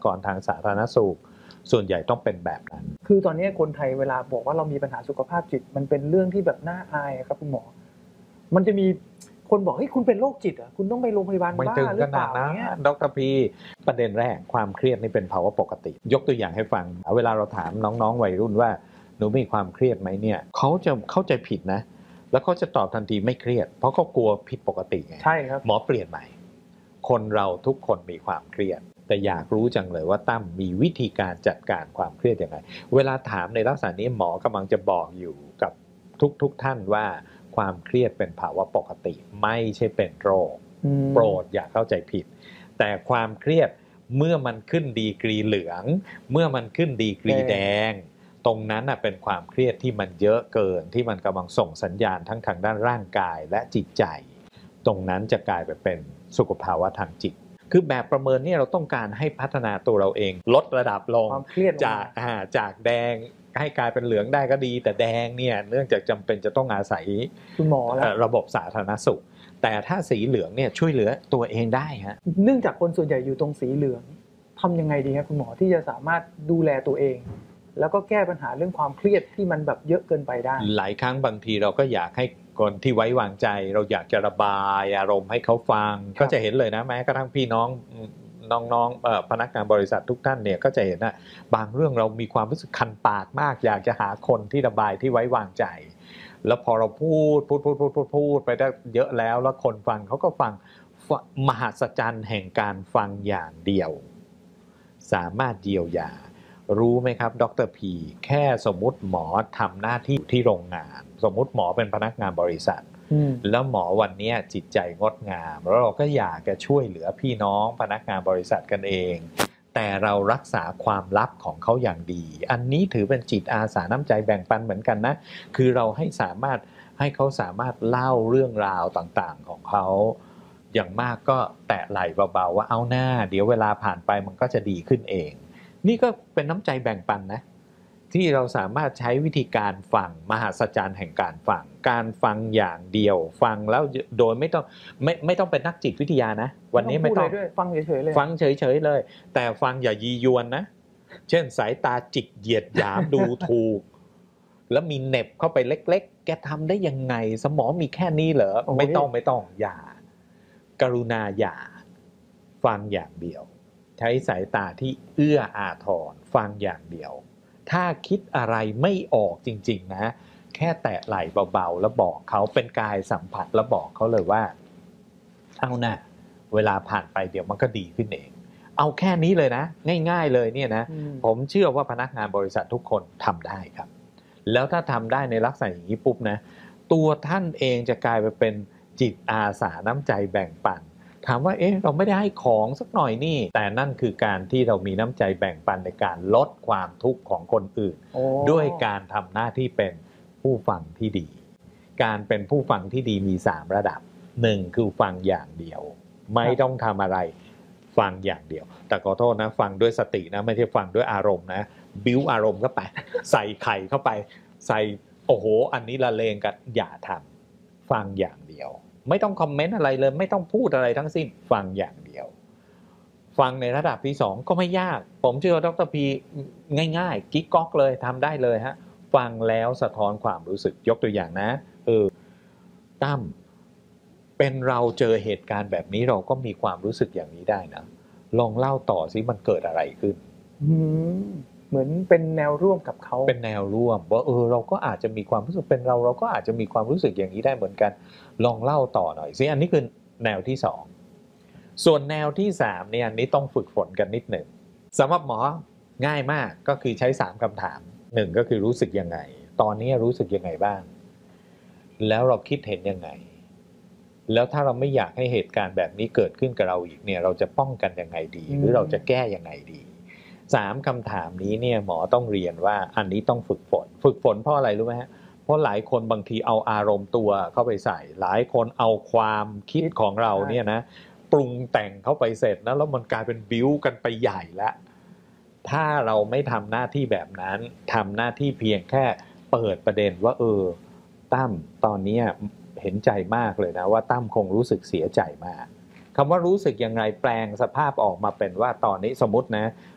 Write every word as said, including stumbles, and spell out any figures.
กรทางสาธารณสุขส่วนใหญ่ต้องเป็นแบบนั้นคือตอนนี้คนไทยเวลาบอกว่าเรามีปัญหาสุขภาพจิตมันเป็นเรื่องที่แบบน่าอายครับคุณหมอมันจะมีคนบอกเฮ้ยคุณเป็นโรคจิตอ่ะคุณต้องไปโรงพยาบาลบ้าหรือเปล่าเงี้ยดร.พีประเด็นแรกความเครียดนี่เป็นภาวะปกติยกตัวอย่างให้ฟังเวลาเราถามน้องๆวัยรุ่นว่าหนูมีความเครียดไหมเนี่ยเขาจะเข้าใจผิดนะแล้วเขาจะตอบทันทีไม่เครียดเพราะเขากลัวผิดปกติไงใช่ครับหมอเปลี่ยนใหม่คนเราทุกคนมีความเครียดแต่อยากรู้จังเลยว่าตั้มมีวิธีการจัดการความเครียดยังไงเวลาถามในลักษณะนี้หมอกำลังจะบอกอยู่กับทุกๆท่านว่าความเครียดเป็นภาวะปกติไม่ใช่เป็นโรคโปรดอย่าเข้าใจผิดแต่ความเครียดเมื่อมันขึ้นดีกรีเหลืองเมื่อมันขึ้นดีกรีแดงตรงนั้นน่ะเป็นความเครียดที่มันเยอะเกินที่มันกำลังส่งสัญญาณทั้งทางด้านร่างกายและจิตใจตรงนั้นจะกลายไปเป็นสุขภาวะทางจิตคือแบบประเมินเนี่ยเราต้องการให้พัฒนาตัวเราเองลดระดับลงจากจากแดงให้กลายเป็นเหลืองได้ก็ดีแต่แดงเนี่ยเนื่องจากจำเป็นจะต้องอาศัยคุณหมอระบบสาธารณสุขแต่ถ้าสีเหลืองเนี่ยช่วยเหลือตัวเองได้ฮะเนื่องจากคนส่วนใหญ่อยู่ตรงสีเหลืองทำยังไงดีครับคุณหมอที่จะสามารถดูแลตัวเองแล้วก็แก้ปัญหาเรื่องความเครียดที่มันแบบเยอะเกินไปได้หลายครั้งบางทีเราก็อยากให้คนที่ไว้วางใจเราอยากจะระบายอารมณ์ให้เขาฟังก็จะเห็นเลยนะแม้กระทั่งพี่น้องน้องๆพนักงานบริษัททุกท่านเนี่ยก็จะเห็นนะบางเรื่องเรามีความรู้สึกคันปากมากอยากจะหาคนที่ระบายที่ไว้วางใจแล้วพอเราพูดพูดพูดพูดพูดพูดไปได้เยอะแล้วแล้วคนฟังเขาก็ฟังมหัศจรรย์แห่งการฟังอย่างเดียวสามารถเยียวยารู้ไหมครับดร.พีแค่สมมุติหมอทำหน้าที่ที่โรงงานสมมุติหมอเป็นพนักงานบริษัทแล้วหมอวันนี้จิตใจงดงามแล้วเราก็อยากจะช่วยเหลือพี่น้องพนักงานบริษัทกันเองแต่เรารักษาความลับของเขาอย่างดีอันนี้ถือเป็นจิตอาสาน้ำใจแบ่งปันเหมือนกันนะคือเราให้สามารถให้เขาสามารถเล่าเรื่องราวต่างๆของเขาอย่างมากก็แตะไหล่เบาๆว่าเอาหน้าเดี๋ยวเวลาผ่านไปมันก็จะดีขึ้นเองนี่ก็เป็นน้ำใจแบ่งปันนะที่เราสามารถใช้วิธีการฟังมหัศจรรย์แห่งการฟังการฟังอย่างเดียวฟังแล้วโดยไม่ต้องไม่ไม่ต้องเป็นนักจิตวิทยานะวันนี้ไม่ต้องฟังเฉยๆเลยฟังเฉยๆเลยแต่ฟังอย่ายียวนนะเช่นสายตาจิกเหยียดหยามดูถูกแล้วมีเน็บเข้าไปเล็กๆแกทำได้ยังไงสมองมีแค่นี้เหรอไม่ต้องไม่ต้องอย่ากรุณาอย่าฟังอย่างเดียวใช้สายตาที่เอื้ออาทรฟังอย่างเดียวถ้าคิดอะไรไม่ออกจริงๆนะแค่แตะไหล่เบาๆแล้วบอกเขาเป็นกายสัมผัสแล้วบอกเขาเลยว่าเอานะเวลาผ่านไปเดี๋ยวมันก็ดีขึ้นเองเอาแค่นี้เลยนะง่ายๆเลยเนี่ยนะผมเชื่อว่าพนักงานบริษัททุกคนทำได้ครับแล้วถ้าทำได้ในลักษณะอย่างนี้ปุ๊บนะตัวท่านเองจะกลายไปเป็นจิตอาสาน้ำใจแบ่งปันถามว่าเอ๊ะเราไม่ได้ให้ของสักหน่อยนี่แต่นั่นคือการที่เรามีน้ำใจแบ่งปันในการลดความทุกข์ของคนอื่นด้วยการทำหน้าที่เป็นผู้ฟังที่ดีการเป็นผู้ฟังที่ดีมีสามระดับหนึ่งคือฟังอย่างเดียวไม่ต้องทำอะไรฟังอย่างเดียวแต่ขอโทษนะฟังด้วยสตินะไม่ใช่ฟังด้วยอารมณ์นะบิ้วอารมณ์เข้าไปใส่ไข่เข้าไปใส่โอ้โหอันนี้ละเลงกันอย่าทำฟังอย่างเดียวไม่ต้องคอมเมนต์อะไรเลยไม่ต้องพูดอะไรทั้งสิ้นฟังอย่างเดียวฟังในระดับที่สองก็ไม่ยากผมเชื่อดร.พีง่ายๆกิ๊กก๊อกเลยทำได้เลยฮะฟังแล้วสะท้อนความรู้สึกยกตัวอย่างนะเออตั้มเป็นเราเจอเหตุการณ์แบบนี้เราก็มีความรู้สึกอย่างนี้ได้นะลองเล่าต่อสิมันเกิดอะไรขึ้นเหมือนเป็นแนวร่วมกับเขาเป็นแนวร่วมว่าเออเราก็อาจจะมีความรู้สึกเป็นเราเราก็อาจจะมีความรู้สึกอย่างนี้ได้เหมือนกันลองเล่าต่อหน่อยสิอันนี้คือแนวที่สองส่วนแนวที่สามเนี่ยอันนี้ต้องฝึกฝนกันนิดหนึ่งสำหรับหมอง่ายมากก็คือใช้สามคำถามหนึ่งก็คือรู้สึกยังไงตอนนี้รู้สึกยังไงบ้างแล้วเราคิดเห็นยังไงแล้วถ้าเราไม่อยากให้เหตุการณ์แบบนี้เกิดขึ้นกับเราอีกเนี่ยเราจะป้องกันยังไงดีหรือเราจะแก้ยังไงดีสามคำถามนี้เนี่ยหมอต้องเรียนว่าอันนี้ต้องฝึกฝนฝึกฝนเพราะอะไรรู้ไหมฮะเพราะหลายคนบางทีเอาอารมณ์ตัวเข้าไปใส่หลายคนเอาความคิดของเราเนี่ยนะปรุงแต่งเข้าไปเสร็จนะแล้วมันกลายเป็นบิ้วกันไปใหญ่แล้วถ้าเราไม่ทำหน้าที่แบบนั้นทำหน้าที่เพียงแค่เปิดประเด็นว่าเออตั้มตอนนี้เห็นใจมากเลยนะว่าตั้มคงรู้สึกเสียใจมากคำว่ารู้สึกยังไงแปลงสภาพออกมาเป็นว่าตอนนี้สมมตินะ